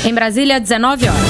Em Brasília, 19 horas.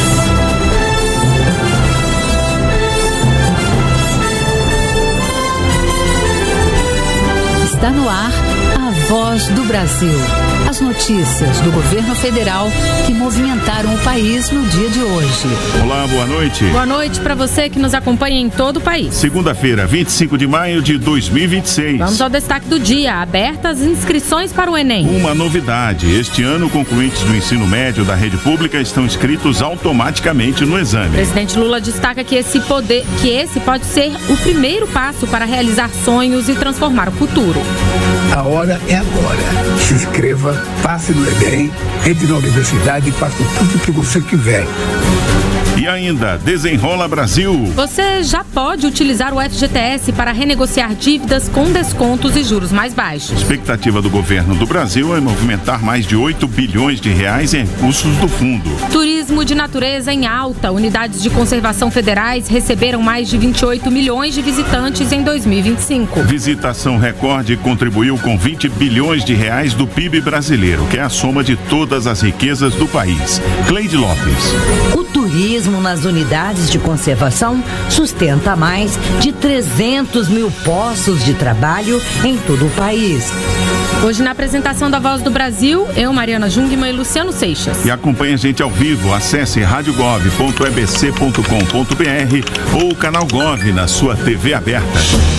Está no ar a Voz do Brasil. As notícias do governo federal que movimentaram o país no dia de hoje. Olá, boa noite. Boa noite para você que nos acompanha em todo o país. Segunda-feira, 25 de maio de 2026. Vamos ao destaque do dia. Abertas inscrições para o Enem. Uma novidade. Este ano, concluintes do ensino médio da rede pública estão inscritos automaticamente no exame. O presidente Lula destaca que esse pode ser o primeiro passo para realizar sonhos e transformar o futuro. A hora é agora. Se inscreva, passe no Enem, entre na universidade e faça tudo que você quiser. E ainda, Desenrola Brasil. Você já pode utilizar o FGTS para renegociar dívidas com descontos e juros mais baixos. A expectativa do governo do Brasil é movimentar mais de 8 bilhões de reais em recursos do fundo. Turismo de natureza em alta. Unidades de conservação federais receberam mais de 28 milhões de visitantes em 2025. Visitação recorde contribuiu com 20 bilhões de reais do PIB brasileiro, que é a soma de todas as riquezas do país. Cleide Lopes. O turismo nas unidades de conservação sustenta mais de 300 mil postos de trabalho em todo o país. Hoje, na apresentação da Voz do Brasil, eu, Mariana Jungmann e Luciano Seixas. E acompanhe a gente ao vivo. Acesse radiogov.ebc.com.br ou o canal Gov na sua TV aberta.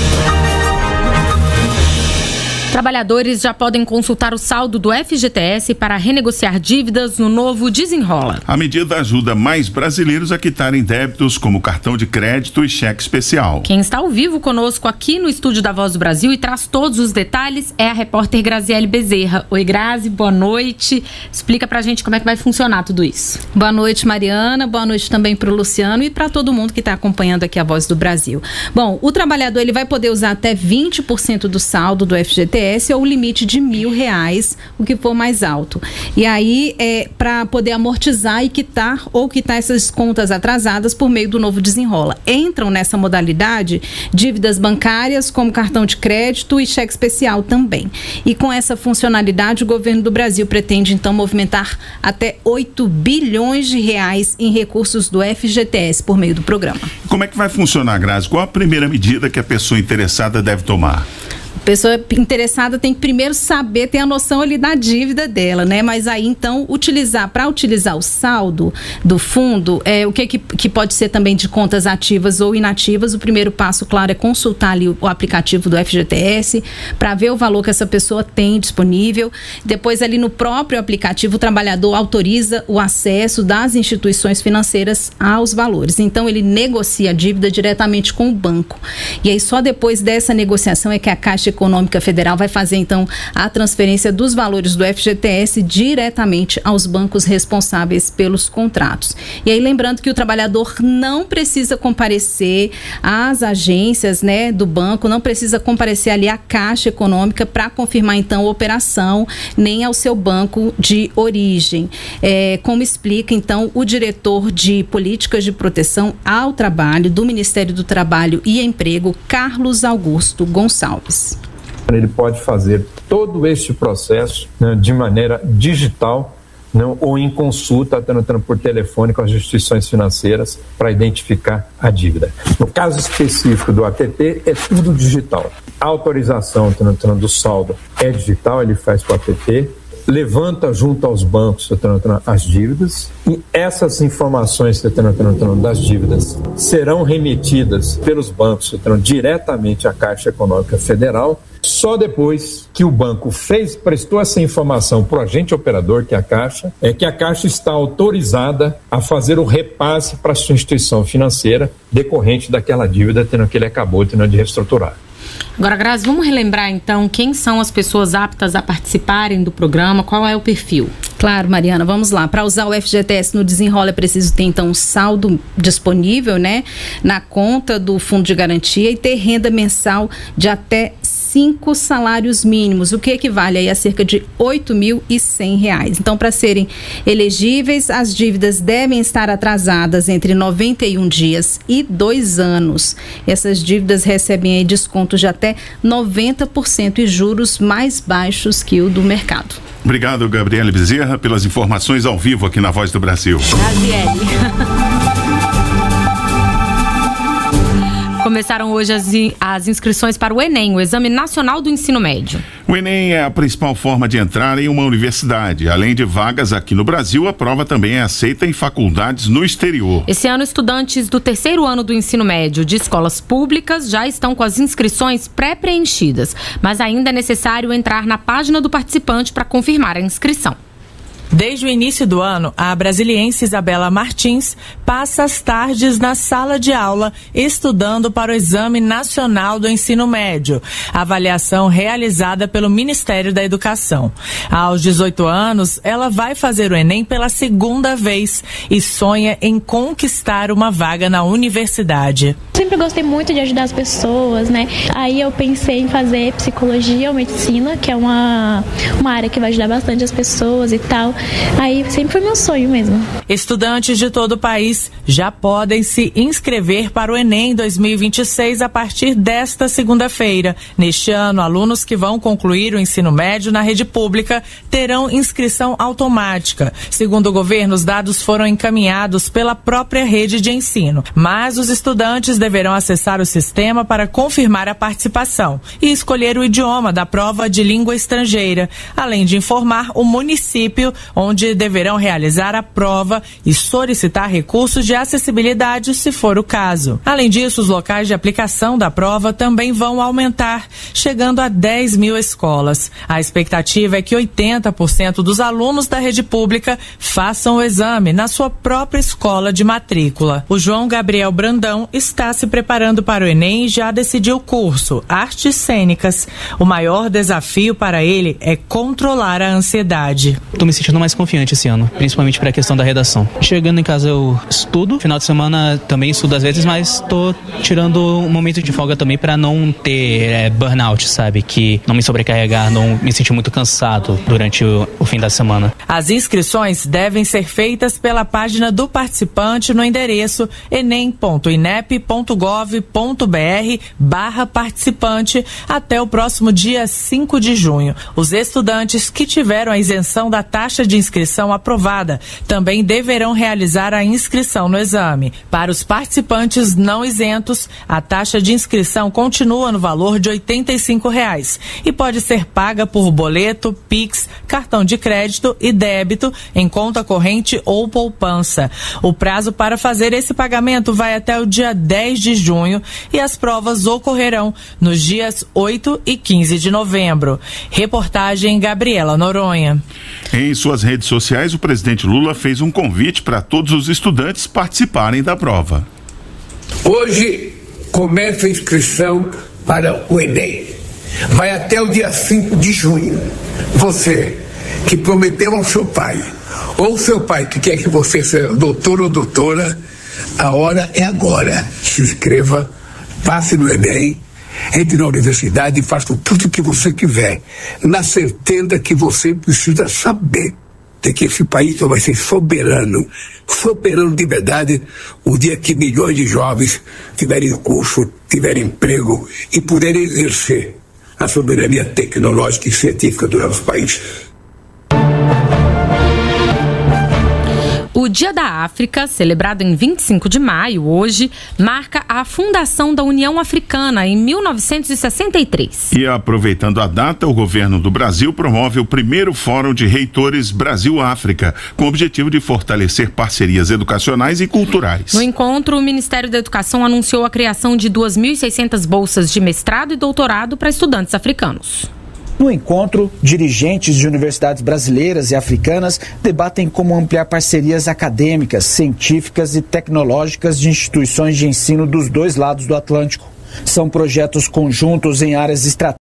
Trabalhadores já podem consultar o saldo do FGTS para renegociar dívidas no novo Desenrola. A medida ajuda mais brasileiros a quitarem débitos como cartão de crédito e cheque especial. Quem está ao vivo conosco aqui no estúdio da Voz do Brasil e traz todos os detalhes é a repórter Graziele Bezerra. Oi, Grazi, boa noite. Explica pra gente como é que vai funcionar tudo isso. Boa noite, Mariana. Boa noite também pro Luciano e para todo mundo que está acompanhando aqui a Voz do Brasil. Bom, o trabalhador ele vai poder usar até 20% do saldo do FGTS ou o limite de R$1.000, o que for mais alto. E aí para poder amortizar e quitar essas contas atrasadas por meio do novo Desenrola. Entram nessa modalidade dívidas bancárias como cartão de crédito e cheque especial também. E com essa funcionalidade o governo do Brasil pretende então movimentar até 8 bilhões de reais em recursos do FGTS por meio do programa. Como é que vai funcionar, Grazi? Qual a primeira medida que a pessoa interessada deve tomar? A pessoa interessada tem que primeiro saber, ter a noção ali da dívida dela, né? Mas aí, então, para utilizar o saldo do fundo, o que pode ser também de contas ativas ou inativas, o primeiro passo, claro, é consultar ali o aplicativo do FGTS para ver o valor que essa pessoa tem disponível. Depois, ali no próprio aplicativo, o trabalhador autoriza o acesso das instituições financeiras aos valores. Então, ele negocia a dívida diretamente com o banco. E aí, só depois dessa negociação é que a Caixa Econômica Federal vai fazer, então, a transferência dos valores do FGTS diretamente aos bancos responsáveis pelos contratos. E aí, lembrando que o trabalhador não precisa comparecer às agências, né, do banco, não precisa comparecer ali à Caixa Econômica para confirmar, então, a operação, nem ao seu banco de origem. Como explica, então, o diretor de Políticas de Proteção ao Trabalho do Ministério do Trabalho e Emprego, Carlos Augusto Gonçalves. Ele pode fazer todo este processo, né, de maneira digital, não, ou em consulta, por telefone com as instituições financeiras para identificar a dívida. No caso específico do APP, é tudo digital. A autorização do saldo é digital, ele faz com o APP, levanta junto aos bancos as dívidas e essas informações das dívidas serão remetidas pelos bancos diretamente à Caixa Econômica Federal. Só depois que o banco prestou essa informação para o agente operador, que é a Caixa, que a Caixa está autorizada a fazer o repasse para a sua instituição financeira decorrente daquela dívida que ele acabou de reestruturar. Agora, Grazi, vamos relembrar então quem são as pessoas aptas a participarem do programa, qual é o perfil? Claro, Mariana, vamos lá. Para usar o FGTS no Desenrola é preciso ter então um saldo disponível, né, na conta do Fundo de Garantia e ter renda mensal de até 5 salários mínimos, o que equivale aí a cerca de R$ 8.100. Então, para serem elegíveis, as dívidas devem estar atrasadas entre 91 dias e 2 anos. Essas dívidas recebem aí descontos de até 90% e juros mais baixos que o do mercado. Obrigado, Gabriele Bezerra, pelas informações ao vivo aqui na Voz do Brasil. Começaram hoje as inscrições para o Enem, o Exame Nacional do Ensino Médio. O Enem é a principal forma de entrar em uma universidade. Além de vagas aqui no Brasil, a prova também é aceita em faculdades no exterior. Esse ano, estudantes do 3º ano do ensino médio de escolas públicas já estão com as inscrições pré-preenchidas, mas ainda é necessário entrar na página do participante para confirmar a inscrição. Desde o início do ano, a brasiliense Isabela Martins passa as tardes na sala de aula estudando para o Exame Nacional do Ensino Médio, avaliação realizada pelo Ministério da Educação. Aos 18 anos, ela vai fazer o Enem pela 2ª vez e sonha em conquistar uma vaga na universidade. Sempre gostei muito de ajudar as pessoas, né? Aí eu pensei em fazer psicologia ou medicina, que é uma área que vai ajudar bastante as pessoas e tal. Aí sempre foi meu sonho mesmo. Estudantes de todo o país já podem se inscrever para o Enem 2026 a partir desta segunda-feira. Neste ano, alunos que vão concluir o ensino médio na rede pública terão inscrição automática. Segundo o governo, os dados foram encaminhados pela própria rede de ensino, mas os estudantes deverão acessar o sistema para confirmar a participação e escolher o idioma da prova de língua estrangeira, além de informar o município onde deverão realizar a prova e solicitar recursos de acessibilidade, se for o caso. Além disso, os locais de aplicação da prova também vão aumentar, chegando a 10 mil escolas. A expectativa é que 80% dos alunos da rede pública façam o exame na sua própria escola de matrícula. O João Gabriel Brandão está se preparando para o Enem e já decidiu o curso, Artes Cênicas. O maior desafio para ele é controlar a ansiedade. Estou me sentindo mais confiante esse ano, principalmente para a questão da redação. Chegando em casa eu estudo, final de semana também estudo às vezes, mas estou tirando um momento de folga também para não ter burnout, sabe? Que não me sobrecarregar, não me sentir muito cansado durante o fim da semana. As inscrições devem ser feitas pela página do participante no endereço enem.inep.gov.br/participante até o próximo dia 5 de junho. Os estudantes que tiveram a isenção da taxa de inscrição aprovada também deverão realizar a inscrição no exame. Para os participantes não isentos, a taxa de inscrição continua no valor de R$ 85 e pode ser paga por boleto, Pix, cartão de crédito e débito em conta corrente ou poupança. O prazo para fazer esse pagamento vai até o dia 10 de junho e as provas ocorrerão nos dias 8 e 15 de novembro. Reportagem Gabriela Noronha. Em suas redes sociais, o presidente Lula fez um convite para todos os estudantes participarem da prova. Hoje começa a inscrição para o Enem. Vai até o dia 5 de junho. Você que prometeu ao seu pai, ou seu pai que quer que você seja doutor ou doutora, a hora é agora. Se inscreva, passe no Enem, entre na universidade e faça tudo o que você quiser, na certeza que você precisa saber de que esse país só vai ser soberano de verdade, o dia que milhões de jovens tiverem curso, tiverem emprego e puderem exercer a soberania tecnológica e científica do nosso país. O Dia da África, celebrado em 25 de maio, hoje, marca a fundação da União Africana em 1963. E aproveitando a data, o governo do Brasil promove o primeiro Fórum de Reitores Brasil-África, com o objetivo de fortalecer parcerias educacionais e culturais. No encontro, o Ministério da Educação anunciou a criação de 2.600 bolsas de mestrado e doutorado para estudantes africanos. No encontro, dirigentes de universidades brasileiras e africanas debatem como ampliar parcerias acadêmicas, científicas e tecnológicas de instituições de ensino dos dois lados do Atlântico. São projetos conjuntos em áreas estratégicas